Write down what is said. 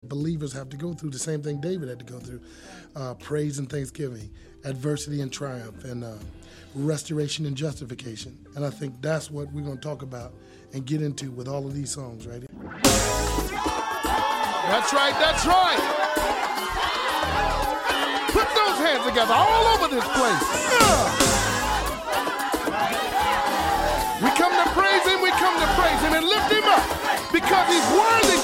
believers have to go through, the same thing David had to go through. Praise and thanksgiving, adversity and triumph, and restoration and justification. And I think that's what we're going to talk about and get into with all of these songs right here. That's right, that's right. Put those hands together all over this place. We come to praise him and lift him up because he's worthy